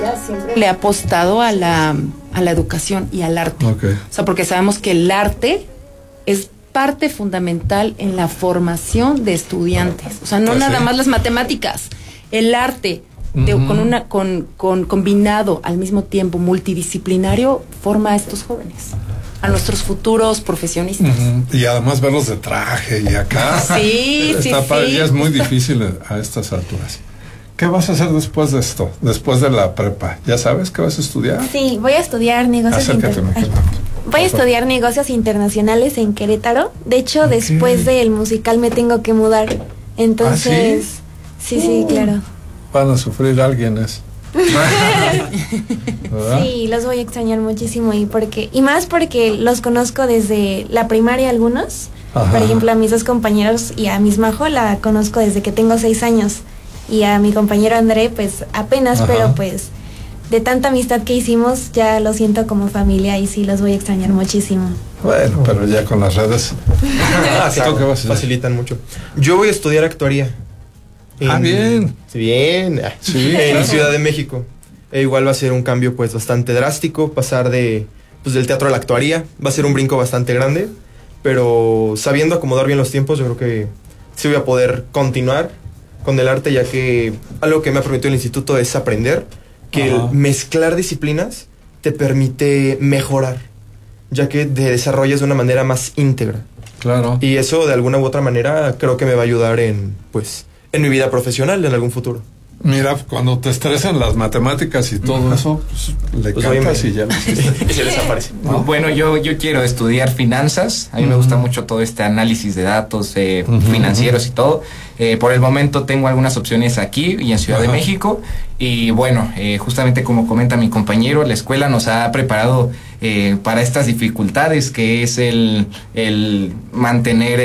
familia siempre le ha apostado a la educación y al arte. Okay. O sea, porque sabemos que el arte es parte fundamental en la formación de estudiantes. O sea, no nada más las matemáticas, el arte con combinado al mismo tiempo multidisciplinario forma a estos jóvenes, a nuestros futuros profesionistas. Y además verlos de traje y acá. Sí. Ya es muy difícil a estas alturas. ¿Qué vas a hacer después de esto? Después de la prepa. ¿Ya sabes qué vas a estudiar? Sí, voy a estudiar negocios internacionales. Voy a estudiar negocios internacionales en Querétaro. De hecho, después del musical me tengo que mudar. Entonces, sí, claro. Van a sufrir alguienes. Sí, los voy a extrañar muchísimo y más porque los conozco desde la primaria algunos. Ajá. Por ejemplo, a mis dos compañeros y a Miss Majo la conozco desde que tengo 6 años. Y a mi compañero André, pues apenas, pero pues de tanta amistad que hicimos, ya lo siento como familia y sí los voy a extrañar muchísimo. Bueno, pero ya con las redes claro, facilitan mucho. Yo voy a estudiar actuaría. Bien. Bien. Sí, en Ciudad de México. Igual va a ser un cambio pues bastante drástico, pasar del teatro a la actuaría. Va a ser un brinco bastante grande, pero sabiendo acomodar bien los tiempos, yo creo que sí voy a poder continuar con el arte, ya que algo que me ha permitido el instituto es aprender que el mezclar disciplinas te permite mejorar, ya que te desarrollas de una manera más íntegra. Claro. Y eso de alguna u otra manera creo que me va a ayudar en mi vida profesional en algún futuro. Mira, cuando te estresan las matemáticas y todo eso, pues, le cantas y ya. Y se desaparece. ¿No? Bueno, yo quiero estudiar finanzas. A mí me gusta mucho todo este análisis de datos financieros y todo. Por el momento tengo algunas opciones aquí y en Ciudad de México. Y bueno, justamente como comenta mi compañero, la escuela nos ha preparado para estas dificultades, que es el mantener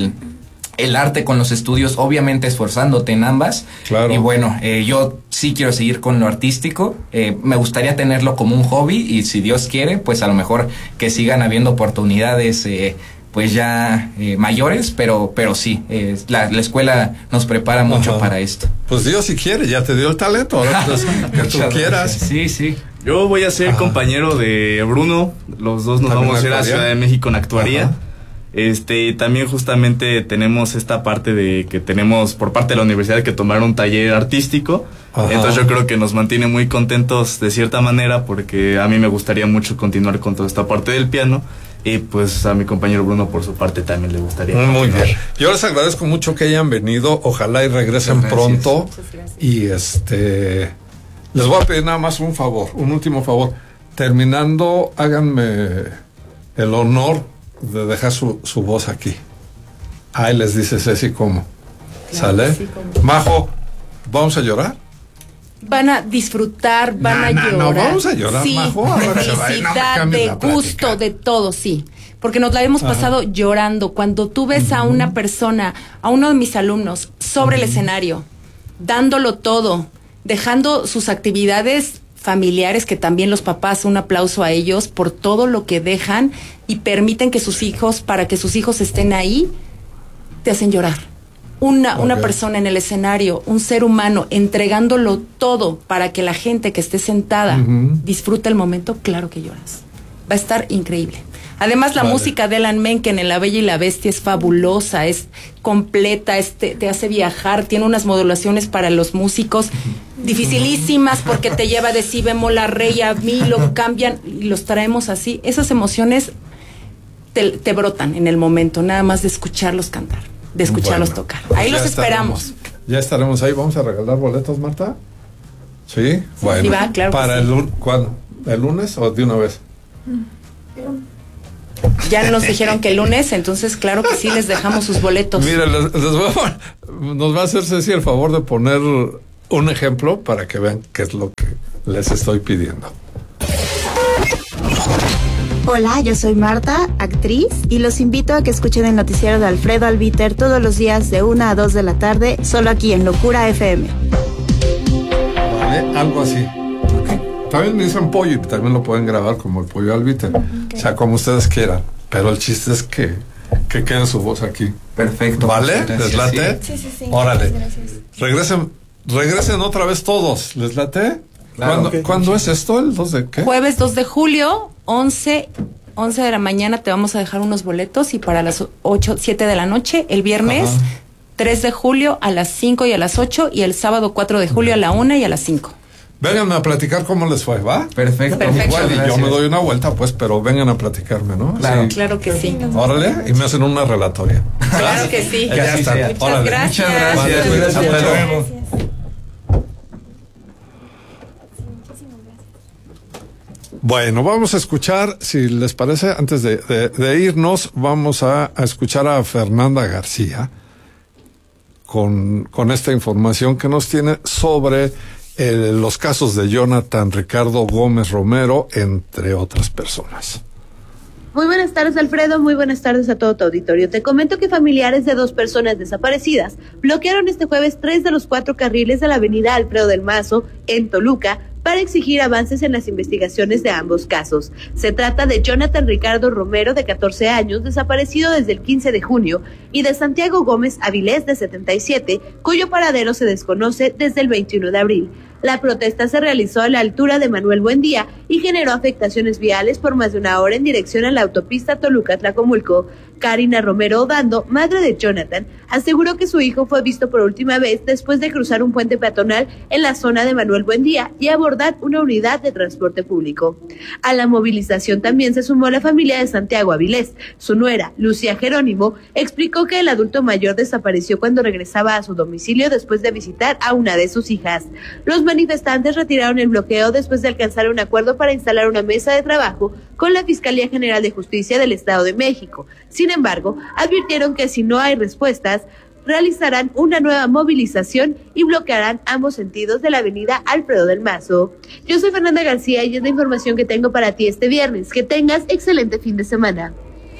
el arte con los estudios, obviamente esforzándote en ambas. Claro. Y bueno, yo sí quiero seguir con lo artístico. Me gustaría tenerlo como un hobby y si Dios quiere, pues a lo mejor que sigan habiendo oportunidades pues ya mayores, pero sí, la escuela nos prepara mucho para esto. Pues Dios si quiere, ya te dio el talento, ahora pues, que tú quieras. Sí. Yo voy a ser compañero de Bruno, los dos nos vamos a ir a Ciudad de México en actuaría. También justamente tenemos esta parte de que tenemos por parte de la universidad que tomar un taller artístico. Entonces yo creo que nos mantiene muy contentos de cierta manera, porque a mí me gustaría mucho continuar con toda esta parte del piano y pues a mi compañero Bruno por su parte también le gustaría. Muy bien. Yo les agradezco mucho que hayan venido, ojalá y regresen pronto. Y les voy a pedir nada más un último favor. Terminando, háganme el honor de dejar su voz aquí. Ahí les dice Ceci cómo. Claro, ¿sale? Sí, Majo, ¿vamos a llorar? Van a disfrutar, van a llorar. No, vamos a llorar, sí, Majo. De felicidad, de gusto, de todo, sí. Porque nos la hemos pasado llorando. Cuando tú ves a una persona, a uno de mis alumnos, sobre el escenario, dándolo todo, dejando sus actividades familiares, que también los papás, un aplauso a ellos por todo lo que dejan y permiten que para que sus hijos estén ahí, te hacen llorar. Una persona en el escenario, un ser humano entregándolo todo para que la gente que esté sentada disfrute el momento, claro que lloras. Va a estar increíble. Además, la música de Alan Menken en La Bella y la Bestia es fabulosa, es completa, te hace viajar, tiene unas modulaciones para los músicos dificilísimas porque te lleva de si bemol a re y a mi, lo cambian y los traemos así. Esas emociones te brotan en el momento, nada más de escucharlos cantar, de escucharlos tocar. Ahí los esperamos. Ya estaremos ahí. ¿Vamos a regalar boletos, Marta? ¿Sí? Bueno. Sí, va, claro. ¿Para ¿cuándo? ¿El lunes o de una vez? Ya nos dijeron que el lunes, entonces claro que sí, les dejamos sus boletos. Mira, nos va a hacer Ceci el favor de poner un ejemplo para que vean qué es lo que les estoy pidiendo. Hola, yo soy Marta, actriz, y los invito a que escuchen el noticiero de Alfredo Albiter todos los días de 1 a 2 de la tarde, solo aquí en Locura FM. Vale, algo así. También me dicen pollo y también lo pueden grabar como el pollo Albiter. Okay. O sea, como ustedes quieran. Pero el chiste es que quede su voz aquí. Perfecto. ¿Vale? ¿Les late? Sí. Órale. Regresen otra vez todos. ¿Les late? Claro. ¿Cuándo es esto? ¿El 2 de qué? Jueves 2 de julio, 11 de la mañana te vamos a dejar unos boletos y para las 7 de la noche, el viernes 3 de julio a las 5 y a las 8 y el sábado 4 de julio a la 1 y a las 5. Vengan a platicar cómo les fue, ¿va? Perfecto. Igual, y yo me doy una vuelta, pues, pero vengan a platicarme, ¿no? Claro, sí. Claro que sí. Órale, y me hacen una relatoria. Claro que sí. Ya está. Muchas gracias. Vale, Gracias. hasta luego. Gracias. Bueno, vamos a escuchar, si les parece, antes de irnos, vamos a escuchar a Fernanda García con esta información que nos tiene sobre los casos de Jonathan Ricardo Gómez Romero, entre otras personas. Muy buenas tardes, Alfredo. Muy buenas tardes a todo tu auditorio. Te comento que familiares de 2 personas desaparecidas bloquearon este jueves 3 de los 4 carriles de la avenida Alfredo del Mazo, en Toluca, para exigir avances en las investigaciones de ambos casos. Se trata de Jonathan Ricardo Romero, de 14 años, desaparecido desde el 15 de junio, y de Santiago Gómez Avilés, de 77, cuyo paradero se desconoce desde el 21 de abril. La protesta se realizó a la altura de Manuel Buendía y generó afectaciones viales por más de una hora en dirección a la autopista Toluca-Tlacomulco. Karina Romero Obando, madre de Jonathan, aseguró que su hijo fue visto por última vez después de cruzar un puente peatonal en la zona de Manuel Buendía y abordar una unidad de transporte público. A la movilización también se sumó la familia de Santiago Avilés. Su nuera, Lucía Jerónimo, explicó que el adulto mayor desapareció cuando regresaba a su domicilio después de visitar a una de sus hijas. Los manifestantes retiraron el bloqueo después de alcanzar un acuerdo para instalar una mesa de trabajo con la Fiscalía General de Justicia del Estado de México. Sin embargo, advirtieron que si no hay respuestas, realizarán una nueva movilización y bloquearán ambos sentidos de la avenida Alfredo del Mazo. Yo soy Fernanda García y es la información que tengo para ti este viernes. Que tengas excelente fin de semana.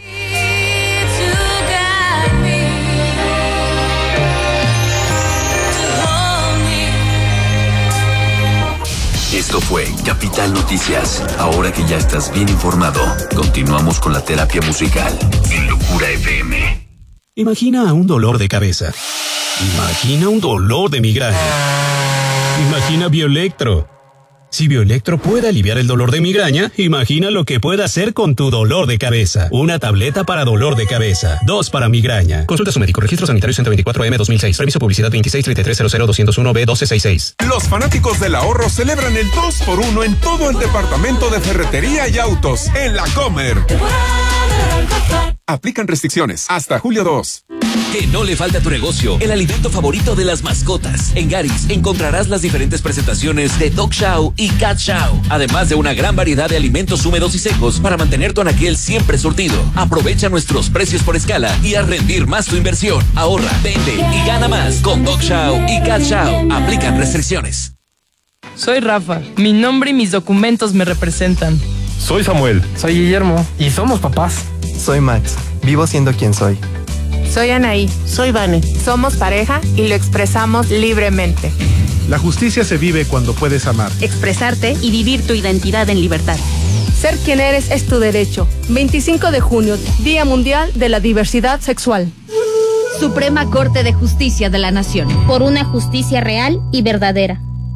Esto fue Capital Noticias. Ahora que ya estás bien informado, continuamos con la terapia musical en Locura FM. Imagina un dolor de cabeza. Imagina un dolor de migraña. Imagina Bioelectro. Si Bioelectro puede aliviar el dolor de migraña, imagina lo que puede hacer con tu dolor de cabeza. Una tableta para dolor de cabeza, 2 para migraña. Consulta a su médico. Registro sanitario 124M 2006. Reviso publicidad 2633000201B1266. Los fanáticos del ahorro celebran el 2x1 en todo el departamento de ferretería y autos en La Comer. Aplican restricciones hasta julio 2. Que no le falta a tu negocio el alimento favorito de las mascotas. En Garis encontrarás las diferentes presentaciones de Dog Chow y Cat Chow, además de una gran variedad de alimentos húmedos y secos para mantener tu anaquel siempre surtido. Aprovecha nuestros precios por escala y a rendir más tu inversión. Ahorra, vende y gana más con Dog Chow y Cat Chow. Aplican restricciones. Soy Rafa. Mi nombre y mis documentos me representan. Soy Samuel. Soy Guillermo. Y somos papás. Soy Max. Vivo siendo quien soy. Soy Anaí. Soy Vane. Somos pareja y lo expresamos libremente. La justicia se vive cuando puedes amar, expresarte y vivir tu identidad en libertad. Ser quien eres es tu derecho. 25 de junio, Día Mundial de la Diversidad Sexual. Suprema Corte de Justicia de la Nación. Por una justicia real y verdadera.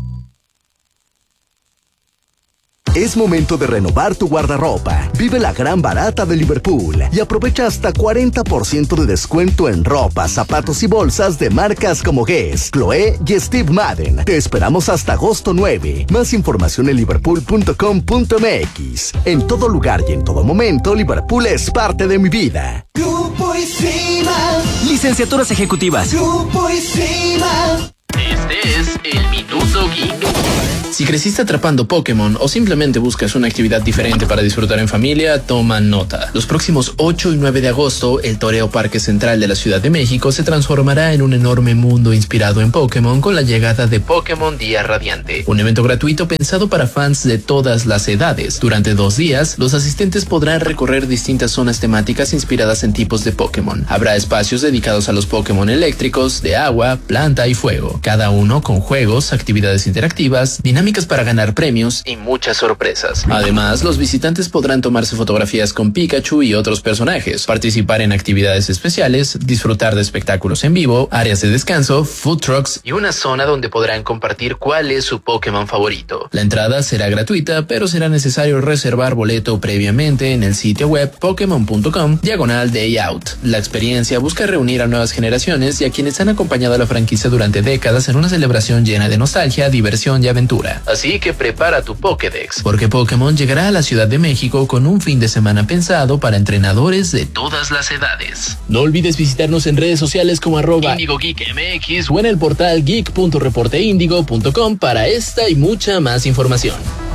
Es momento de renovar tu guardarropa. Vive la gran barata de Liverpool y aprovecha hasta 40% de descuento en ropa, zapatos y bolsas de marcas como Guess, Chloé y Steve Madden. Te esperamos hasta agosto 9. Más información en liverpool.com.mx. En todo lugar y en todo momento, Liverpool es parte de mi vida. Grupo Isima. Licenciaturas ejecutivas. Grupo Isima. Este es el Minuto Geek. Si creciste atrapando Pokémon o simplemente buscas una actividad diferente para disfrutar en familia, toma nota. Los próximos 8 y 9 de agosto, el Toreo Parque Central de la Ciudad de México se transformará en un enorme mundo inspirado en Pokémon con la llegada de Pokémon Día Radiante, un evento gratuito pensado para fans de todas las edades. Durante 2 días, los asistentes podrán recorrer distintas zonas temáticas inspiradas en tipos de Pokémon. Habrá espacios dedicados a los Pokémon eléctricos, de agua, planta y fuego, cada uno con juegos, actividades interactivas, dinámicas dinámicas para ganar premios y muchas sorpresas. Además, los visitantes podrán tomarse fotografías con Pikachu y otros personajes, participar en actividades especiales, disfrutar de espectáculos en vivo, áreas de descanso, food trucks y una zona donde podrán compartir cuál es su Pokémon favorito. La entrada será gratuita, pero será necesario reservar boleto previamente en el sitio web pokemon.com/day out. La experiencia busca reunir a nuevas generaciones y a quienes han acompañado a la franquicia durante décadas en una celebración llena de nostalgia, diversión y aventura. Así que prepara tu Pokédex, porque Pokémon llegará a la Ciudad de México con un fin de semana pensado para entrenadores de todas las edades. No olvides visitarnos en redes sociales como @IndigoGeekMX o en el portal geek.reporteindigo.com para esta y mucha más información.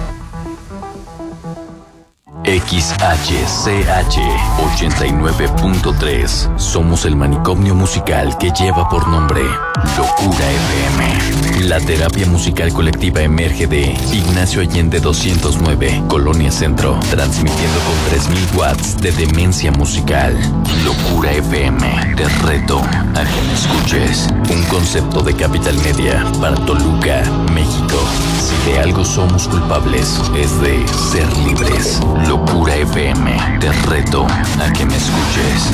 XHCH 89.3. Somos el manicomio musical que lleva por nombre Locura FM. La terapia musical colectiva emerge de Ignacio Allende 209, Colonia Centro, transmitiendo con 3000 watts de demencia musical. Locura FM, te reto a que me escuches. Un concepto de Capital Media para Toluca, México. Si de algo somos culpables, es de ser libres. Locura FM, te reto a que me escuches.